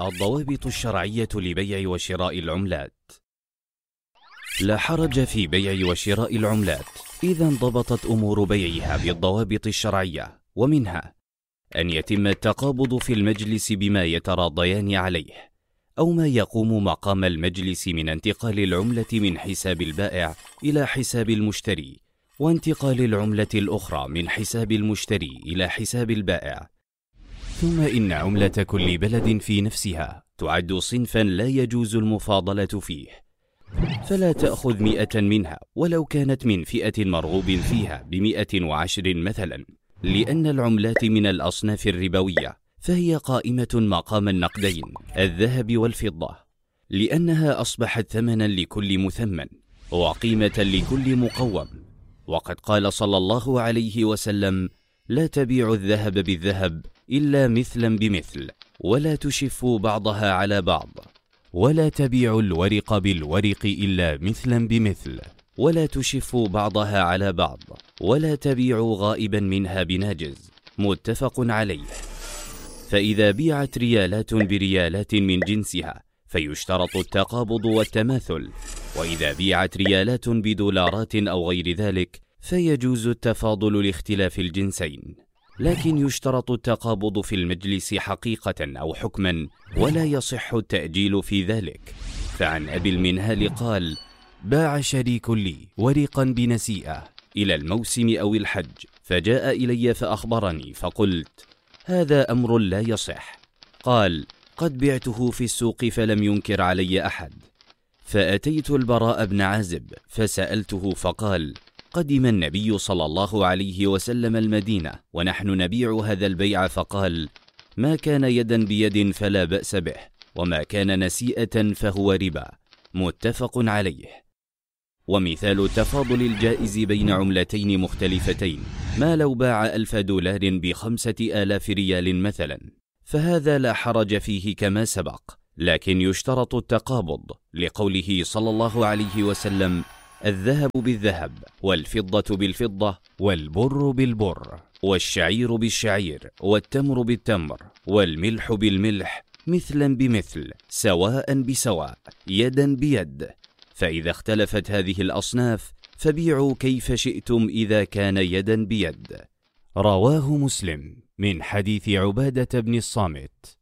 الضوابط الشرعية لبيع وشراء العملات. لا حرج في بيع وشراء العملات إذا انضبطت أمور بيعها بالضوابط الشرعية، ومنها أن يتم التقابض في المجلس بما يتراضيان عليه، أو ما يقوم مقام المجلس من انتقال العملة من حساب البائع إلى حساب المشتري، وانتقال العملة الأخرى من حساب المشتري إلى حساب البائع. ثم إن عملة كل بلد في نفسها تعد صنفا لا يجوز المفاضلة فيه، فلا تأخذ 100 منها ولو كانت من فئة مرغوب فيها ب110 مثلا، لأن العملات من الأصناف الربوية، فهي قائمة مقام النقدين الذهب والفضة، لأنها أصبحت ثمنا لكل مثمن وقيمة لكل مقوم. وقد قال صلى الله عليه وسلم: لا تبيعوا الذهب بالذهب إلا مثلا بمثل، ولا تشفوا بعضها على بعض، ولا تبيعوا الورق بالورق إلا مثلا بمثل، ولا تشفوا بعضها على بعض، ولا تبيعوا غائبا منها بناجز. متفق عليه. فإذا بيعت ريالات بريالات من جنسها فيشترط التقابض والتماثل، وإذا بيعت ريالات بدولارات أو غير ذلك فيجوز التفاضل لاختلاف الجنسين، لكن يشترط التقابض في المجلس حقيقة أو حكما، ولا يصح التأجيل في ذلك. فعن أبي المنهال قال: باع شريك لي ورقا بنسيئة إلى الموسم أو الحج، فجاء إلي فأخبرني، فقلت: هذا أمر لا يصح. قال: قد بعته في السوق فلم ينكر علي أحد. فأتيت البراء بن عازب فسألته، فقال: قدم النبي صلى الله عليه وسلم المدينة ونحن نبيع هذا البيع، فقال: ما كان يدا بيد فلا بأس به، وما كان نسيئة فهو ربا. متفق عليه. ومثال التفاضل الجائز بين عملتين مختلفتين ما لو باع 1000 دولار ب5000 ريال مثلا، فهذا لا حرج فيه كما سبق، لكن يشترط التقابض لقوله صلى الله عليه وسلم: الذهب بالذهب، والفضة بالفضة، والبر بالبر، والشعير بالشعير، والتمر بالتمر، والملح بالملح، مثلا بمثل، سواء بسواء، يدا بيد. فإذا اختلفت هذه الأصناف فبيعوا كيف شئتم إذا كان يدا بيد. رواه مسلم من حديث عبادة بن الصامت.